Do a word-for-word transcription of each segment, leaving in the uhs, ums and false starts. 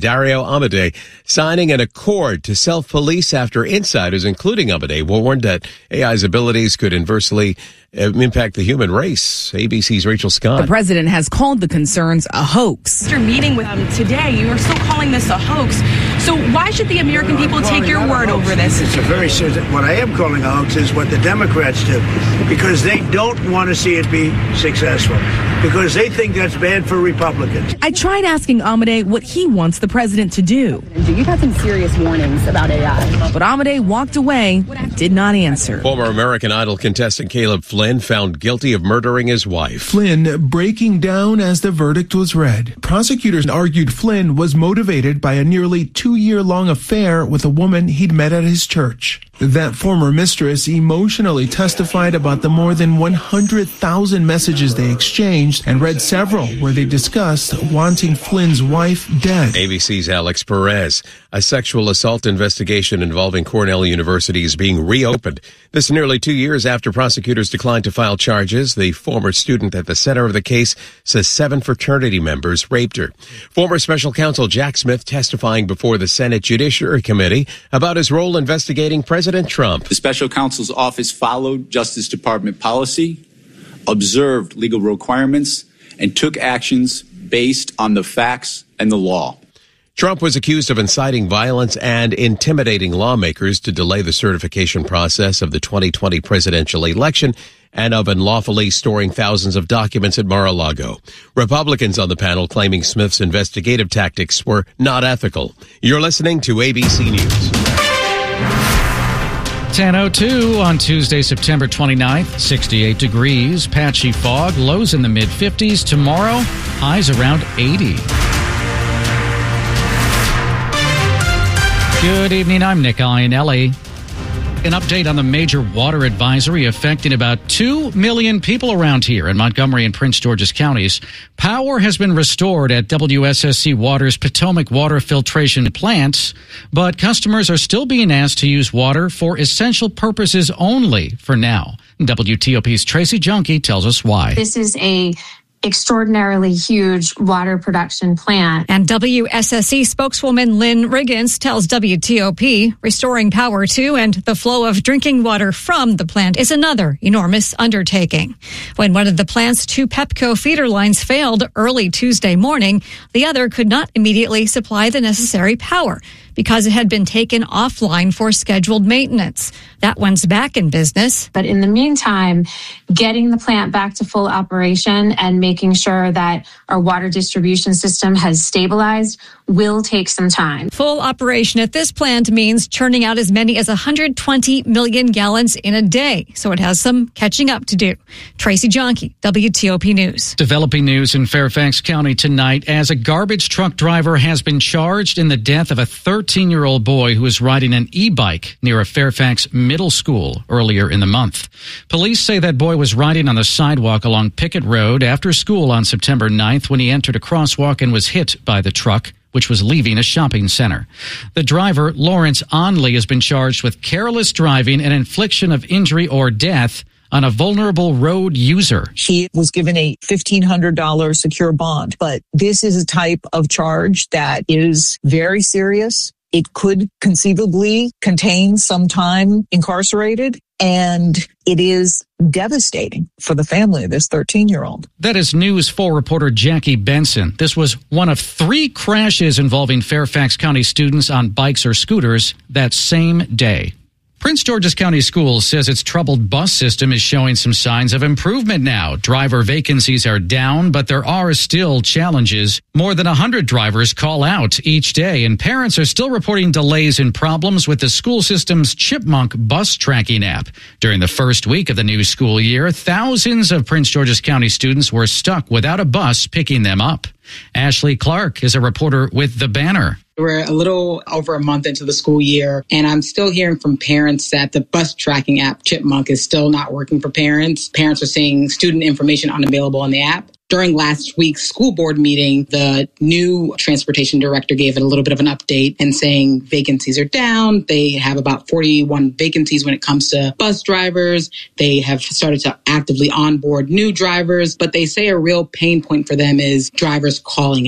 Dario Amodei signing an accord to self-police after insiders, including Amodei, warned that A I's abilities could inversely impact the human race. A B C's Rachel Scott. The president has called the concerns a hoax. After meeting with them today, you are still calling this a hoax. So why should the American no, no, people take your word over this? It's a very serious. What I am calling a hoax is what the Democrats do, because they don't want to see it be successful, because they think that's bad for Republicans. I tried asking Amodei what he wants the president to do. You've had some serious warnings about A I. But Amodei walked away and did not answer. Former American Idol contestant Caleb Flynn found guilty of murdering his wife. Flynn breaking down as the verdict was read. Prosecutors argued Flynn was motivated by a nearly two-year-long affair with a woman he'd met at his church. That former mistress emotionally testified about the more than one hundred thousand messages they exchanged and read several where they discussed wanting Flynn's wife dead. A B C's Alex Perez. A sexual assault investigation involving Cornell University is being reopened. This nearly two years after prosecutors declined to file charges. The former student at the center of the case says seven fraternity members raped her. Former special counsel Jack Smith testifying before the Senate Judiciary Committee about his role investigating President Trump. The special counsel's office followed Justice Department policy, observed legal requirements, and took actions based on the facts and the law. Trump was accused of inciting violence and intimidating lawmakers to delay the certification process of the twenty twenty presidential election and of unlawfully storing thousands of documents at Mar-a-Lago. Republicans on the panel claiming Smith's investigative tactics were not ethical. You're listening to A B C News. ten oh two on Tuesday, September twenty-ninth, sixty-eight degrees, patchy fog, lows in the mid-fifties. Tomorrow, highs around eighty. Good evening, I'm Nick Iannelli. An update on the major water advisory affecting about two million people around here in Montgomery and Prince George's counties. Power has been restored at W S S C Water's Potomac water filtration plants, but customers are still being asked to use water for essential purposes only for now. W T O P's Tracy Junkie tells us why. This is a extraordinarily huge water production plant. And W S S C spokeswoman Lynn Riggins tells W T O P restoring power to and the flow of drinking water from the plant is another enormous undertaking. When one of the plant's two Pepco feeder lines failed early Tuesday morning, the other could not immediately supply the necessary power because it had been taken offline for scheduled maintenance. That one's back in business. But in the meantime, getting the plant back to full operation and making sure that our water distribution system has stabilized will take some time. Full operation at this plant means churning out as many as one hundred twenty million gallons in a day. So it has some catching up to do. Tracy Jonke, W T O P News. Developing news in Fairfax County tonight as a garbage truck driver has been charged in the death of a thirteen-year-old boy who was riding an e-bike near a Fairfax middle school earlier in the month. Police say that boy was riding on the sidewalk along Pickett Road after school on September ninth when he entered a crosswalk and was hit by the truck, which was leaving a shopping center. The driver, Lawrence Onley, has been charged with careless driving and infliction of injury or death on a vulnerable road user. He was given a fifteen hundred dollars secure bond, but this is a type of charge that is very serious. It could conceivably contain some time incarcerated, and it is devastating for the family of this thirteen-year-old. That is News four reporter Jackie Benson. This was one of three crashes involving Fairfax County students on bikes or scooters that same day. Prince George's County Schools says its troubled bus system is showing some signs of improvement now. Driver vacancies are down, but there are still challenges. More than one hundred drivers call out each day, and parents are still reporting delays and problems with the school system's Chipmunk bus tracking app. During the first week of the new school year, thousands of Prince George's County students were stuck without a bus picking them up. Ashley Clark is a reporter with The Banner. We're a little over a month into the school year, and I'm still hearing from parents that the bus tracking app, Chipmunk, is still not working for parents. Parents are seeing student information unavailable on the app. During last week's school board meeting, the new transportation director gave it a little bit of an update and saying vacancies are down. They have about forty-one vacancies when it comes to bus drivers. They have started to actively onboard new drivers, but they say a real pain point for them is drivers calling out.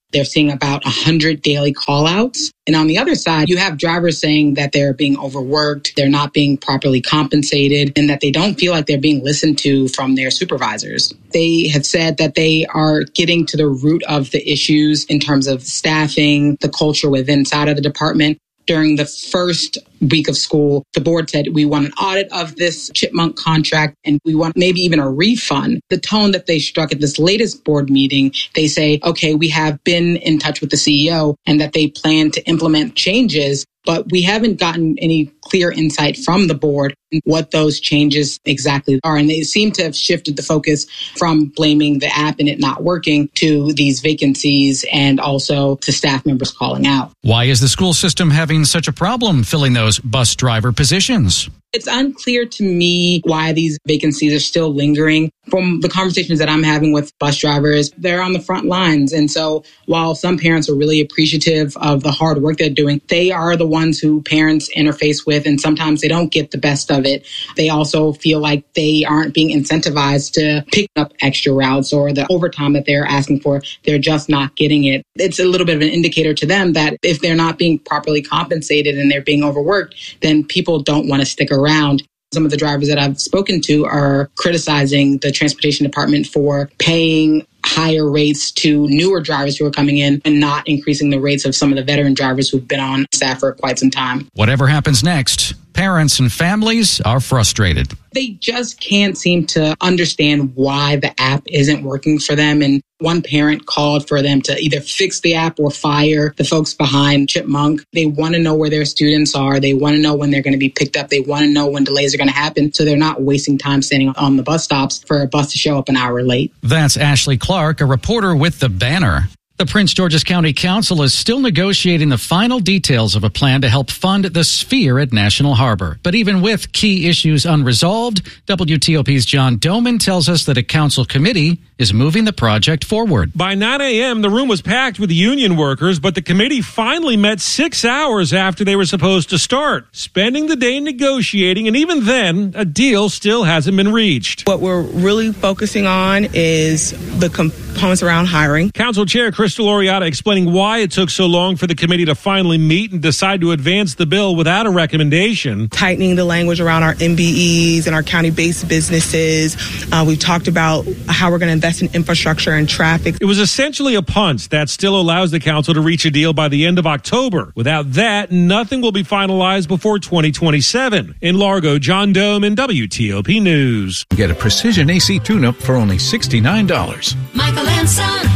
They're seeing about one hundred daily call-outs. And on the other side, you have drivers saying that they're being overworked, they're not being properly compensated, and that they don't feel like they're being listened to from their supervisors. They have said that they are getting to the root of the issues in terms of staffing, the culture within inside of the department. During the first week of school, the board said, we want an audit of this Chipmunk contract and we want maybe even a refund. The tone that they struck at this latest board meeting, they say, okay, we have been in touch with the C E O and that they plan to implement changes, but we haven't gotten any clear insight from the board in what those changes exactly are. And they seem to have shifted the focus from blaming the app and it not working to these vacancies and also to staff members calling out. Why is the school system having such a problem filling those bus driver positions? It's unclear to me why these vacancies are still lingering. From the conversations that I'm having with bus drivers, they're on the front lines. And so while some parents are really appreciative of the hard work they're doing, they are the ones who parents interface with, and sometimes they don't get the best of it. They also feel like they aren't being incentivized to pick up extra routes or the overtime that they're asking for. They're just not getting it. It's a little bit of an indicator to them that if they're not being properly compensated and they're being overworked, then people don't want to stick around. around. Some of the drivers that I've spoken to are criticizing the transportation department for paying higher rates to newer drivers who are coming in and not increasing the rates of some of the veteran drivers who've been on staff for quite some time. Whatever happens next, parents and families are frustrated. They just can't seem to understand why the app isn't working for them. And one parent called for them to either fix the app or fire the folks behind Chipmunk. They want to know where their students are. They want to know when they're going to be picked up. They want to know when delays are going to happen so they're not wasting time standing on the bus stops for a bus to show up an hour late. That's Ashley Clark, a reporter with The Banner. The Prince George's County Council is still negotiating the final details of a plan to help fund the Sphere at National Harbor. But even with key issues unresolved, W T O P's John Doman tells us that a council committee is moving the project forward. By nine a.m., the room was packed with union workers, but the committee finally met six hours after they were supposed to start, spending the day negotiating, and even then, a deal still hasn't been reached. What we're really focusing on is the components around hiring. Council Chair Crystal Oriata explaining why it took so long for the committee to finally meet and decide to advance the bill without a recommendation. Tightening the language around our M B Es and our county-based businesses. Uh, we've talked about how we're going to invest in infrastructure and traffic. It was essentially a punt that still allows the council to reach a deal by the end of October. Without that, nothing will be finalized before twenty twenty-seven. In Largo, John Doman, W T O P News. Get a precision A C tune-up for only sixty-nine dollars. Michael and Son.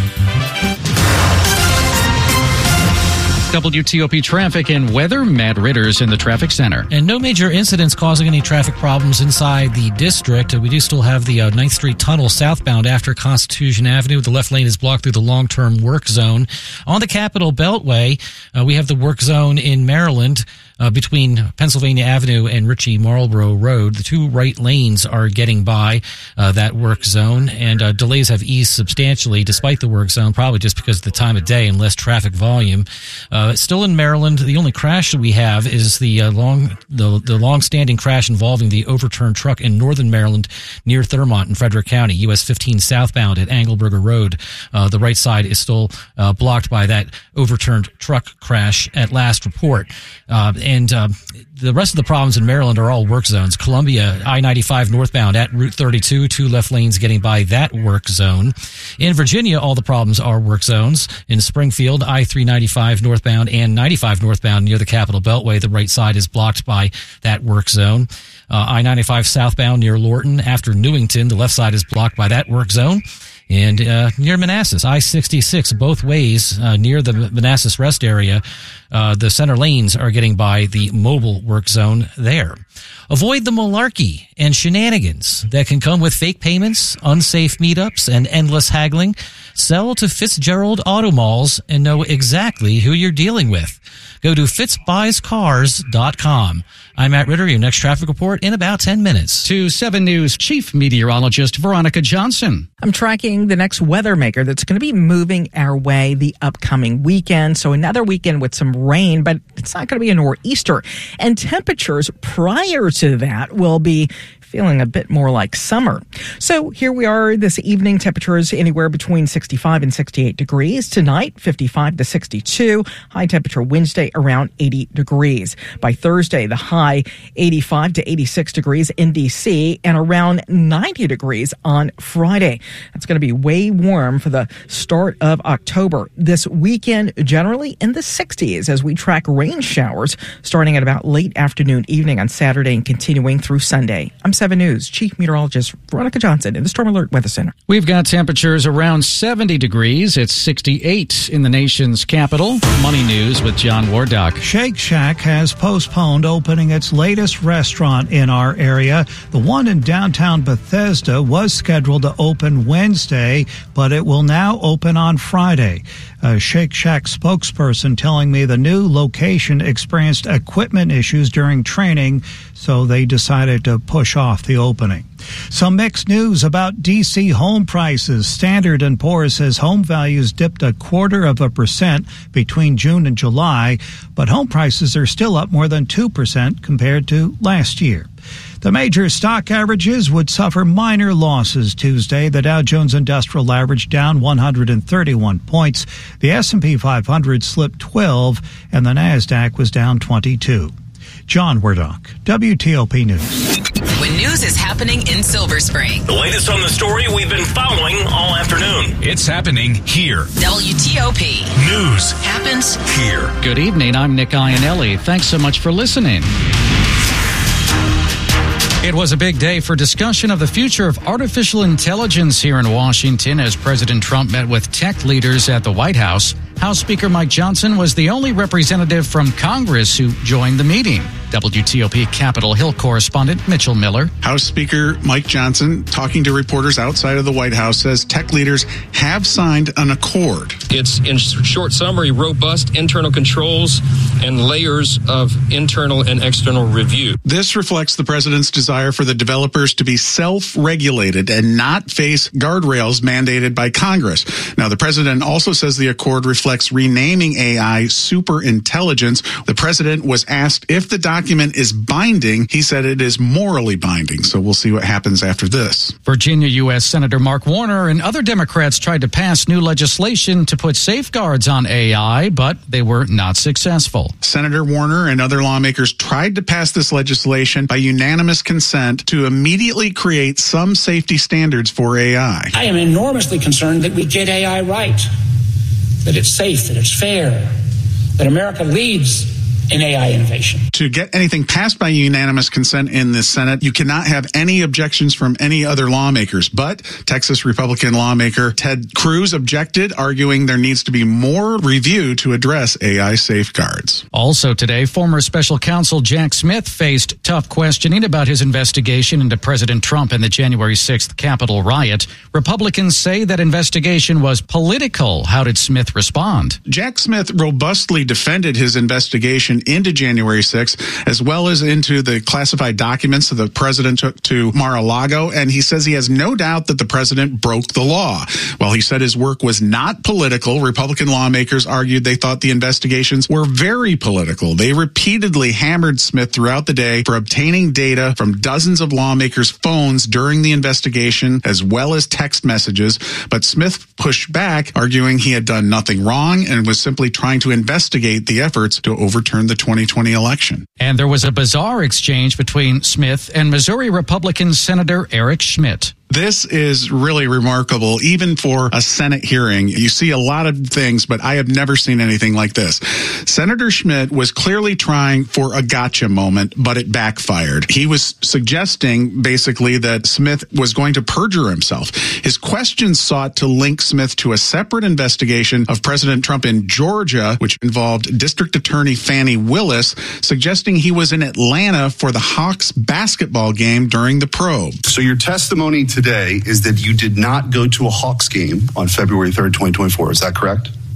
W T O P traffic and weather. Matt Ritter's in the traffic center. And no major incidents causing any traffic problems inside the district. We do still have the uh, ninth Street Tunnel southbound after Constitution Avenue. The left lane is blocked through the long-term work zone. On the Capitol Beltway, uh, we have the work zone in Maryland. Uh, between Pennsylvania Avenue and Ritchie Marlboro Road. The two right lanes are getting by uh, that work zone, and uh, delays have eased substantially despite the work zone, probably just because of the time of day and less traffic volume. Uh, still in Maryland, the only crash that we have is the uh, long the, the long-standing crash involving the overturned truck in northern Maryland near Thurmont in Frederick County, U S fifteen southbound at Angleberger Road. Uh, the right side is still uh, blocked by that overturned truck crash at last report. Uh, And uh, the rest of the problems in Maryland are all work zones. Columbia, I ninety-five northbound at Route thirty-two, two left lanes getting by that work zone. In Virginia, all the problems are work zones. In Springfield, I three ninety-five northbound and ninety-five northbound near the Capitol Beltway, the right side is blocked by that work zone. Uh, I ninety-five southbound near Lorton after Newington, the left side is blocked by that work zone. And uh, near Manassas, I sixty-six, both ways, uh, near the Manassas rest area, uh, the center lanes are getting by the mobile work zone there. Avoid the malarkey and shenanigans that can come with fake payments, unsafe meetups, and endless haggling. Sell to Fitzgerald Auto Malls and know exactly who you're dealing with. Go to fitz buys cars dot com. I'm Matt Ritter. Your next traffic report in about ten minutes. To seven News Chief Meteorologist Veronica Johnson. I'm tracking the next weather maker that's going to be moving our way the upcoming weekend. So another weekend with some rain, but it's not going to be a nor'easter. And temperatures prior to that will be feeling a bit more like summer. So here we are this evening, temperatures anywhere between sixty-five and sixty-eight degrees. Tonight, fifty-five to sixty-two. High temperature Wednesday around eighty degrees. By Thursday, the high eighty-five to eighty-six degrees in D C and around ninety degrees on Friday. That's going to be way warm for the start of October. This weekend, generally in the sixties as we track rain showers starting at about late afternoon, evening on Saturday and continuing through Sunday. I'm seven News Chief Meteorologist Veronica Johnson in the Storm Alert Weather Center. We've got temperatures around seventy degrees. It's sixty-eight in the nation's capital. Money News with John Wardock. Shake Shack has postponed opening its latest restaurant in our area. The one in downtown Bethesda was scheduled to open Wednesday, but it will now open on Friday. A Shake Shack spokesperson telling me the new location experienced equipment issues during training, so they decided to push off the opening. Some mixed news about D C home prices. Standard and Poor's says home values dipped a quarter of a percent between June and July, but home prices are still up more than two percent compared to last year. The major stock averages would suffer minor losses Tuesday. The Dow Jones Industrial Average down one hundred thirty-one points. The S and P five hundred slipped twelve, and the NASDAQ was down twenty-two. John Wardock, W T O P News. When news is happening in Silver Spring. The latest on the story we've been following all afternoon. It's happening here. W T O P. News happens here. Good evening. I'm Nick Iannelli. Thanks so much for listening. It was a big day for discussion of the future of artificial intelligence here in Washington as President Trump met with tech leaders at the White House. House Speaker Mike Johnson was the only representative from Congress who joined the meeting. W T O P Capitol Hill correspondent Mitchell Miller. House Speaker Mike Johnson, talking to reporters outside of the White House, says tech leaders have signed an accord. It's, in short summary, robust internal controls and layers of internal and external review. This reflects the president's desire for the developers to be self-regulated and not face guardrails mandated by Congress. Now, the president also says the accord reflects renaming A I superintelligence. The president was asked if the document is binding. He said it is morally binding. So we'll see what happens after this. Virginia U S Senator Mark Warner and other Democrats tried to pass new legislation to put safeguards on A I, but they were not successful. Senator Warner and other lawmakers tried to pass this legislation by unanimous consent to immediately create some safety standards for A I. I am enormously concerned that we get A I right, that it's safe, that it's fair, that America leads in A I innovation. To get anything passed by unanimous consent in the Senate, you cannot have any objections from any other lawmakers. But Texas Republican lawmaker Ted Cruz objected, arguing there needs to be more review to address A I safeguards. Also today, former special counsel Jack Smith faced tough questioning about his investigation into President Trump and the January sixth Capitol riot. Republicans say that investigation was political. How did Smith respond? Jack Smith robustly defended his investigation into January sixth, as well as into the classified documents that the president took to Mar-a-Lago, and he says he has no doubt that the president broke the law. While he said his work was not political, Republican lawmakers argued they thought the investigations were very political. They repeatedly hammered Smith throughout the day for obtaining data from dozens of lawmakers' phones during the investigation, as well as text messages, but Smith pushed back, arguing he had done nothing wrong and was simply trying to investigate the efforts to overturn the twenty twenty election. And there was a bizarre exchange between Smith and Missouri Republican Senator Eric Schmitt. This is really remarkable, even for a Senate hearing. You see a lot of things, but I have never seen anything like this. Senator Schmitt was clearly trying for a gotcha moment, but it backfired. He was suggesting, basically, that Smith was going to perjure himself. His questions sought to link Smith to a separate investigation of President Trump in Georgia, which involved District Attorney Fannie Willis, suggesting he was in Atlanta for the Hawks basketball game during the probe. So your testimony today is that you did not go to a Hawks game on February third, twenty twenty-four. Is that correct?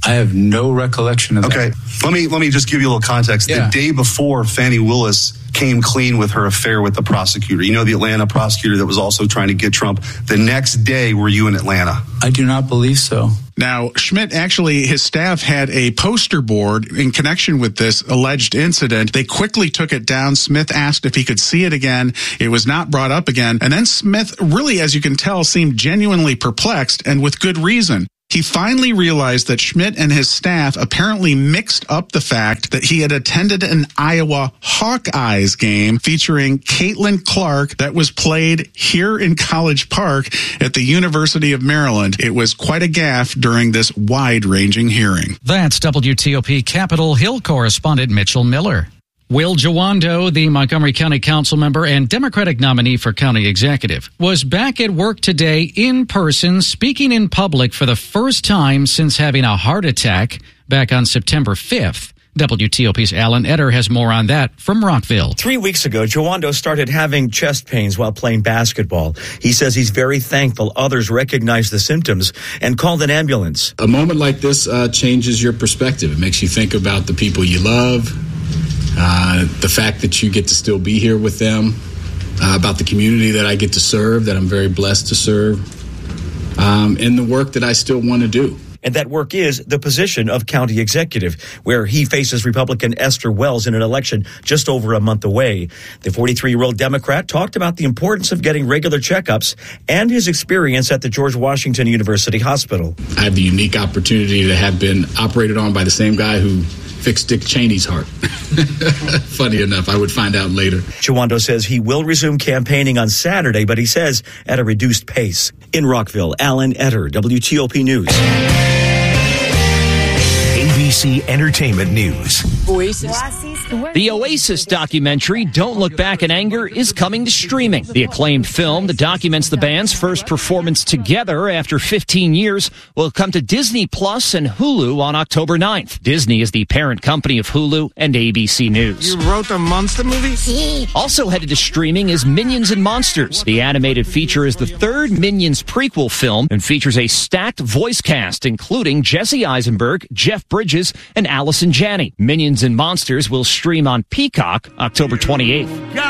I have no recollection of okay. that. Okay, let me let me just give you a little context. Yeah. The day before, Fani Willis came clean with her affair with the prosecutor. You know, the Atlanta prosecutor that was also trying to get Trump. The next day, were you in Atlanta? I do not believe so. Now, Schmidt, actually, his staff had a poster board in connection with this alleged incident. They quickly took it down. Smith asked if he could see it again. It was not brought up again. And then Smith really, as you can tell, seemed genuinely perplexed, and with good reason. He finally realized that Schmidt and his staff apparently mixed up the fact that he had attended an Iowa Hawkeyes game featuring Caitlin Clark that was played here in College Park at the University of Maryland. It was quite a gaffe during this wide-ranging hearing. That's W T O P Capitol Hill correspondent Mitchell Miller. Will Jawando, the Montgomery County Council member and Democratic nominee for county executive, was back at work today in person, speaking in public for the first time since having a heart attack back on September fifth. W T O P's Alan Etter has more on that from Rockville. Three weeks ago, Jawando started having chest pains while playing basketball. He says he's very thankful others recognized the symptoms and called an ambulance. A moment like this uh, changes your perspective. It makes you think about the people you love, Uh, the fact that you get to still be here with them, uh, about the community that I get to serve, that I'm very blessed to serve, um, and the work that I still want to do. And that work is the position of county executive, where he faces Republican Esther Wells in an election just over a month away. The forty-three-year-old Democrat talked about the importance of getting regular checkups and his experience at the George Washington University Hospital. I have the unique opportunity to have been operated on by the same guy who fixed Dick Cheney's heart. Funny enough, I would find out later. Jawando says he will resume campaigning on Saturday, but he says at a reduced pace. In Rockville, Alan Etter, W T O P News. A B C Entertainment News. Oasis. The Oasis documentary, Don't Look Back in Anger, is coming to streaming. The acclaimed film that documents the band's first performance together after fifteen years will come to Disney Plus and Hulu on October ninth. Disney is the parent company of Hulu and A B C News. You wrote the Monster movie? Also headed to streaming is Minions and Monsters. The animated feature is the third Minions prequel film and features a stacked voice cast, including Jesse Eisenberg, Jeff Bridges, and Allison Janney. Minions and Monsters will stream on Peacock October twenty-eighth.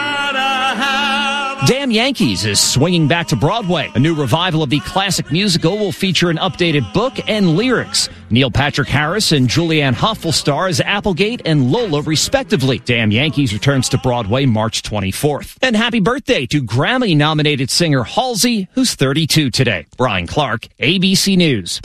Damn Yankees is swinging back to Broadway. A new revival of the classic musical will feature an updated book and lyrics. Neil Patrick Harris and Julianne Hough will star as Applegate and Lola, respectively. Damn Yankees returns to Broadway March twenty-fourth. And happy birthday to Grammy-nominated singer Halsey, who's thirty-two today. Brian Clark, A B C News.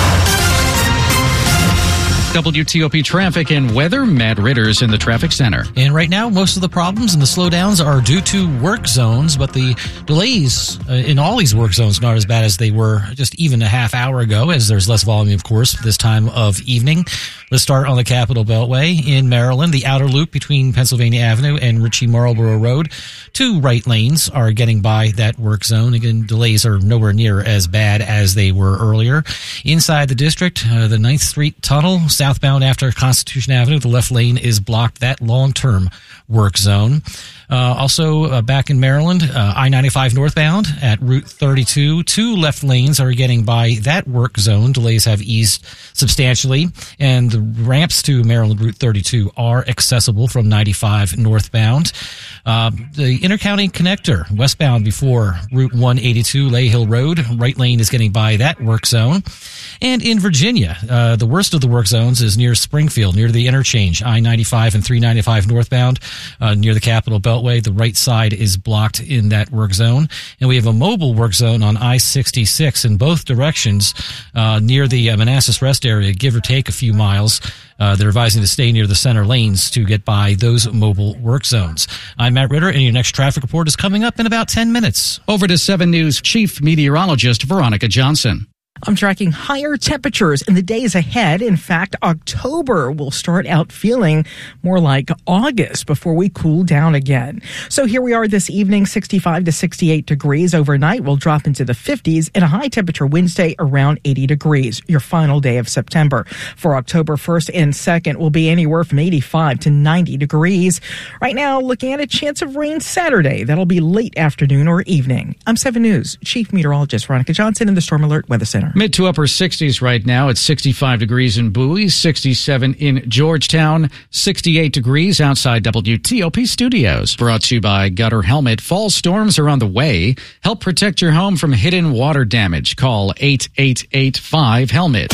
W T O P traffic and weather. Matt Ritter's in the traffic center. And right now, most of the problems and the slowdowns are due to work zones, but the delays uh, in all these work zones are not as bad as they were just even a half hour ago, as there's less volume, of course, this time of evening. Let's start on the Capitol Beltway in Maryland. The outer loop between Pennsylvania Avenue and Ritchie Marlboro Road. Two right lanes are getting by that work zone. Again, delays are nowhere near as bad as they were earlier. Inside the district, uh, the ninth Street Tunnel, southbound after Constitution Avenue, the left lane is blocked, that long-term work zone. Uh, also, uh, back in Maryland, uh, I ninety-five northbound at Route thirty-two, two left lanes are getting by that work zone. Delays have eased substantially, and the ramps to Maryland Route thirty-two are accessible from ninety-five northbound. Uh, the intercounty connector, westbound before Route one eighty-two, Lay Hill Road, right lane is getting by that work zone. And in Virginia, uh, the worst of the work zones is near Springfield, near the interchange, I ninety-five and three ninety-five northbound, uh, near the Capitol Beltway. The right side is blocked in that work zone. And we have a mobile work zone on I sixty-six in both directions, uh, near the uh, Manassas Rest area, give or take a few miles. Uh, they're advising to stay near the center lanes to get by those mobile work zones. I'm Matt Ritter, and your next traffic report is coming up in about ten minutes. Over to seven News Chief Meteorologist Veronica Johnson. I'm tracking higher temperatures in the days ahead. In fact, October will start out feeling more like August before we cool down again. So here we are this evening, sixty-five to sixty-eight degrees. Overnight, we'll drop into the fifties and a high temperature Wednesday around eighty degrees. Your final day of September. For October first and second will be anywhere from eighty-five to ninety degrees. Right now, looking at a chance of rain Saturday. That'll be late afternoon or evening. I'm seven News Chief Meteorologist Veronica Johnson in the Storm Alert Weather Center. weather. Mid to upper sixties right now. It's sixty-five degrees in Bowie, sixty-seven in Georgetown, sixty-eight degrees outside W T O P studios. Brought to you by Gutter Helmet. Fall storms are on the way. Help protect your home from hidden water damage. Call eight eight eight five HELMET.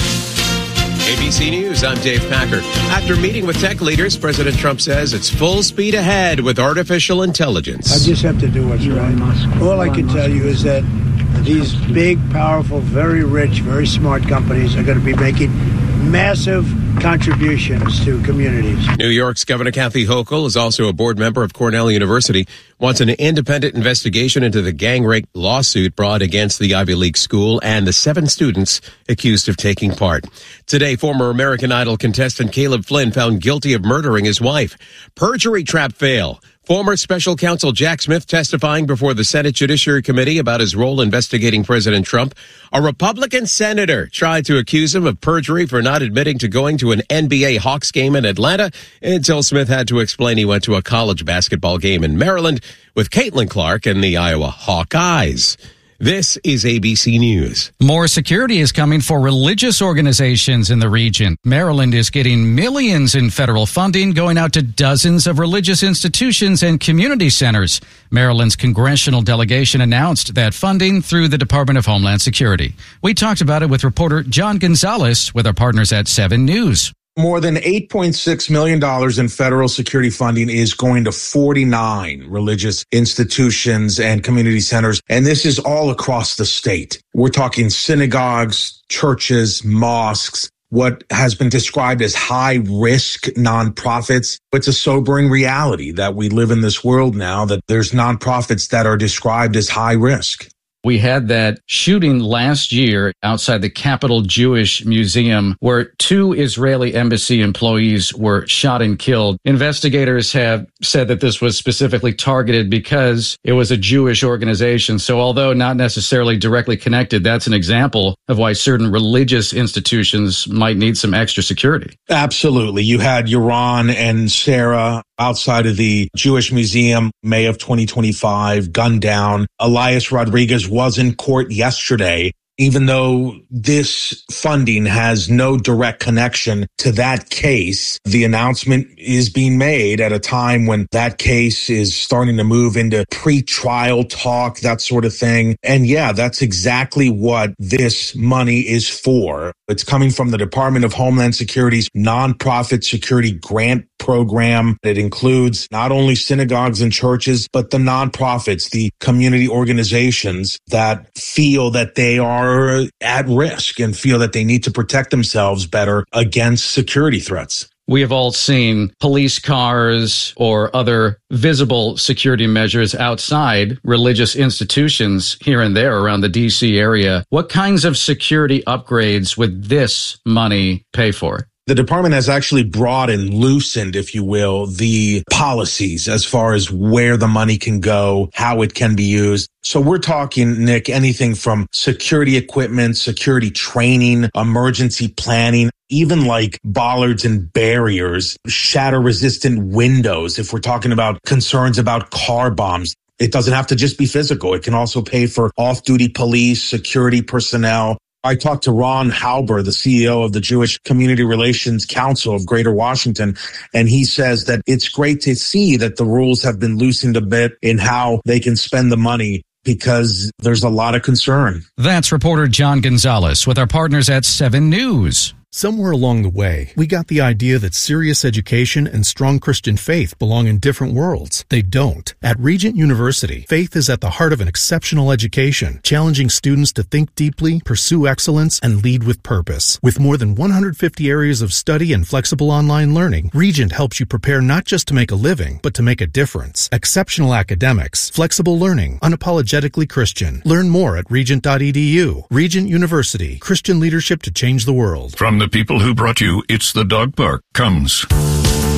A B C News, I'm Dave Packer. After meeting with tech leaders, President Trump says it's full speed ahead with artificial intelligence. I just have to do what's right. All I can tell you is that these big, powerful, very rich, very smart companies are going to be making massive contributions to communities. New York's Governor Kathy Hochul is also a board member of Cornell University, wants an independent investigation into the gang rape lawsuit brought against the Ivy League school and the seven students accused of taking part. Today, former American Idol contestant Caleb Flynn found guilty of murdering his wife. Perjury trap fail. Former special counsel Jack Smith testifying before the Senate Judiciary Committee about his role investigating President Trump. A Republican senator tried to accuse him of perjury for not admitting to going to an N B A Hawks game in Atlanta until Smith had to explain he went to a college basketball game in Maryland with Caitlin Clark and the Iowa Hawkeyes. This is A B C News. More security is coming for religious organizations in the region. Maryland is getting millions in federal funding going out to dozens of religious institutions and community centers. Maryland's congressional delegation announced that funding through the Department of Homeland Security. We talked about it with reporter John Gonzalez with our partners at seven News. More than eight point six million dollars in federal security funding is going to forty-nine religious institutions and community centers. And this is all across the state. We're talking synagogues, churches, mosques, what has been described as high-risk nonprofits. It's a sobering reality that we live in this world now, that there's nonprofits that are described as high risk. We had that shooting last year outside the Capitol Jewish Museum where two Israeli embassy employees were shot and killed. Investigators have said that this was specifically targeted because it was a Jewish organization. So although not necessarily directly connected, that's an example of why certain religious institutions might need some extra security. Absolutely. You had Yaron and Sarah outside of the Jewish Museum, May of twenty twenty-five, gunned down. Elias Rodriguez was in court yesterday. Even though this funding has no direct connection to that case, the announcement is being made at a time when that case is starting to move into pre-trial talk, that sort of thing. And yeah, that's exactly what this money is for. It's coming from the Department of Homeland Security's nonprofit security grant program. It includes not only synagogues and churches, but the nonprofits, the community organizations that feel that they are at risk and feel that they need to protect themselves better against security threats. We have all seen police cars or other visible security measures outside religious institutions here and there around the D C area. What kinds of security upgrades would this money pay for? The department has actually broadened, loosened, if you will, the policies as far as where the money can go, how it can be used. So we're talking, Nick, anything from security equipment, security training, emergency planning, even like bollards and barriers, shatter-resistant windows, if we're talking about concerns about car bombs. It doesn't have to just be physical. It can also pay for off-duty police, security personnel. I talked to Ron Halber, the C E O of the Jewish Community Relations Council of Greater Washington, and he says that it's great to see that the rules have been loosened a bit in how they can spend the money because there's a lot of concern. That's reporter John Gonzalez with our partners at seven News. Somewhere along the way, we got the idea that serious education and strong Christian faith belong in different worlds. They don't. At Regent University, faith is at the heart of an exceptional education, challenging students to think deeply, pursue excellence, and lead with purpose. With more than one hundred fifty areas of study and flexible online learning, Regent helps you prepare not just to make a living, but to make a difference. Exceptional academics, flexible learning, unapologetically Christian. Learn more at regent dot e d u. Regent University, Christian leadership to change the world. From the people who brought you It's the Dog Park comes